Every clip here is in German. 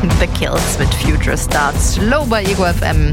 The Kills mit Future Stars. Slow bei Ego FM.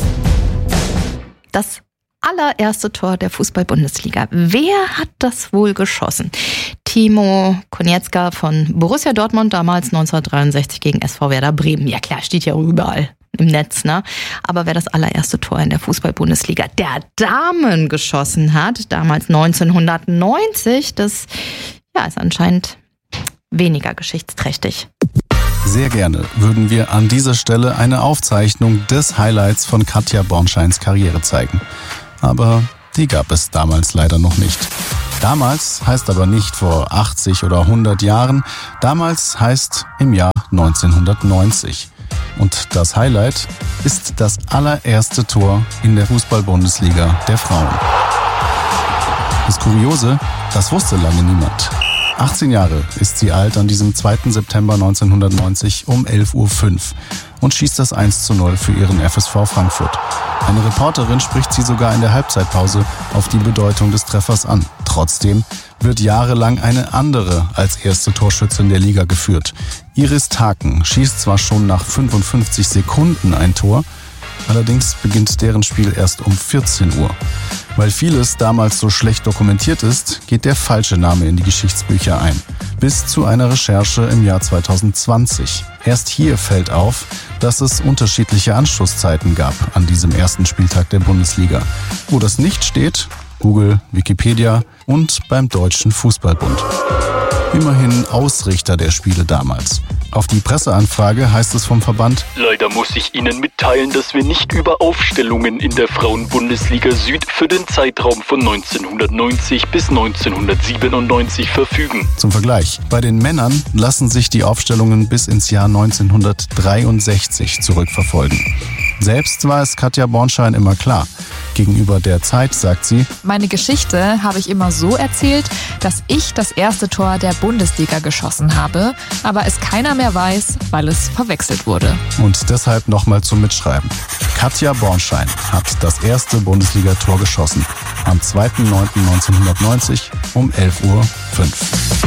Das allererste Tor der Fußball-Bundesliga. Wer hat das wohl geschossen? Timo Konietzka von Borussia Dortmund, damals 1963 gegen SV Werder Bremen. Ja klar, steht ja überall im Netz, ne? Aber wer das allererste Tor in der Fußball-Bundesliga der Damen geschossen hat, damals 1990, das ist anscheinend weniger geschichtsträchtig. Sehr gerne würden wir an dieser Stelle eine Aufzeichnung des Highlights von Katja Bornscheins Karriere zeigen. Aber die gab es damals leider noch nicht. Damals heißt aber nicht vor 80 oder 100 Jahren. Damals heißt im Jahr 1990. Und das Highlight ist das allererste Tor in der Fußball-Bundesliga der Frauen. Das Kuriose, das wusste lange niemand. 18 Jahre ist sie alt an diesem 2. September 1990 um 11.05 Uhr und schießt das 1:0 für ihren FSV Frankfurt. Eine Reporterin spricht sie sogar in der Halbzeitpause auf die Bedeutung des Treffers an. Trotzdem wird jahrelang eine andere als erste Torschützin der Liga geführt. Iris Thaken schießt zwar schon nach 55 Sekunden ein Tor, allerdings beginnt deren Spiel erst um 14 Uhr. Weil vieles damals so schlecht dokumentiert ist, geht der falsche Name in die Geschichtsbücher ein. Bis zu einer Recherche im Jahr 2020. Erst hier fällt auf, dass es unterschiedliche Anstoßzeiten gab an diesem ersten Spieltag der Bundesliga. Wo das nicht steht, Google, Wikipedia und beim Deutschen Fußballbund. Immerhin Ausrichter der Spiele damals. Auf die Presseanfrage heißt es vom Verband: Leider muss ich Ihnen mitteilen, dass wir nicht über Aufstellungen in der Frauen-Bundesliga Süd für den Zeitraum von 1990 bis 1997 verfügen. Zum Vergleich, bei den Männern lassen sich die Aufstellungen bis ins Jahr 1963 zurückverfolgen. Selbst war es Katja Bornschein immer klar. Gegenüber der Zeit sagt sie: Meine Geschichte habe ich immer so erzählt, dass ich das erste Tor der Bundesliga geschossen habe, aber es keiner mehr weiß, weil es verwechselt wurde. Und deshalb nochmal zum Mitschreiben. Katja Bornschein hat das erste Bundesliga-Tor geschossen. Am 2.9.1990 um 11.05 Uhr.